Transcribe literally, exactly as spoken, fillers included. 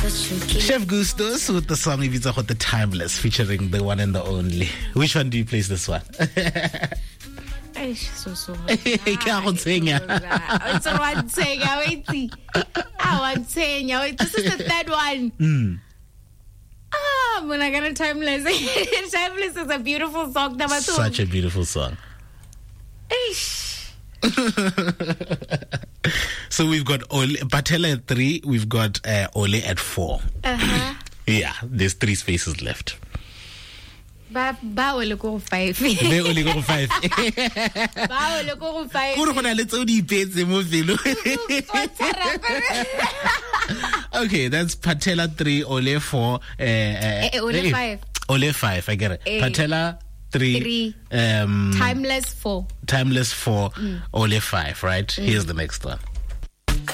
Chef Gustos with the song Ibiza Hot the Timeless, featuring the one and the only. Which one do you place this one? So so. Can't sing. It's a one saying. Wait, I want saying. Wait, this is the third one. Mm. Ah, when I got a Timeless. Timeless is a beautiful song. Such a beautiful song. So we've got Ole, Patela at three. We've got uh, Ole at four. Uh huh. Yeah, there's three spaces left. Ba ba Ole go five. They only go five. Ba Ole go five. Okay, that's Patela three, Ole four. Uh, uh, eh, Ole eh, five. Ole five. I get it. Eh. Patela three. Three. Um, Timeless four. Timeless four. Mm. Ole five. Right. Mm. Here's the next one.